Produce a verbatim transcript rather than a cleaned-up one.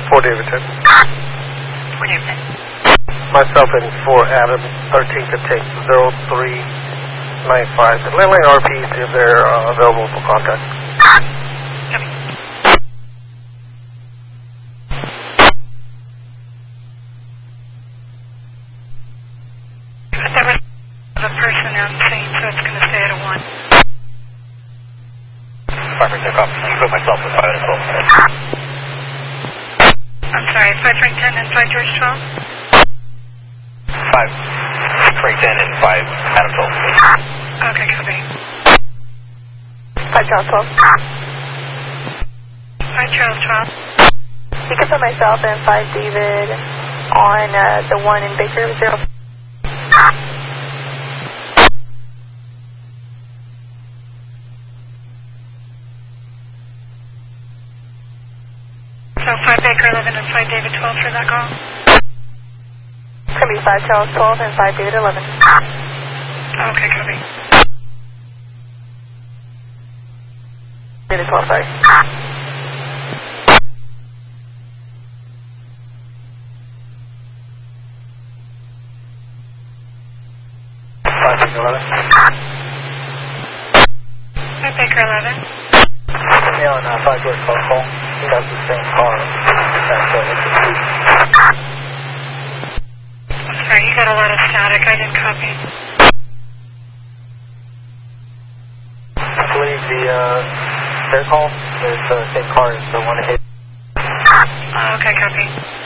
four David ten. four David ten. Myself and four Adam, thirteen fifteen, zero three nine five. Landline R P, see if they're uh, available for contact. Copy. There was a person on scene, so it's going to stay at a one. Five Frank ten, copy. I put myself at five as well. I'm sorry, five Frank ten and five George twelve? five Frank ten and five Adam twelve. Okay, copy. five Charles twelve. five Charles twelve. You can put myself and five David on uh, the one in Baker, zero. So five Baker eleven and five David twelve for that call? It's going to be five Charles twelve and five David eleven. Okay, copy. David twelve, sorry. five Baker eleven. five Baker eleven. Yeah, on uh, five George twelve call. He has the same car. That's I'm sorry, you got a lot of static. I didn't copy. I believe the, uh, their call is the same car as the one that hit. Okay, copy.